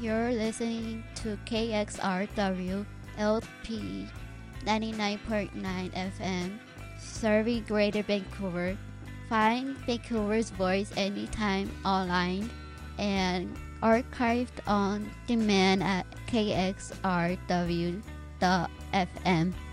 You're listening to KXRW LP 99.9 FM, serving Greater Vancouver. Find Vancouver's voice anytime online and archived on demand at kxrw.fm.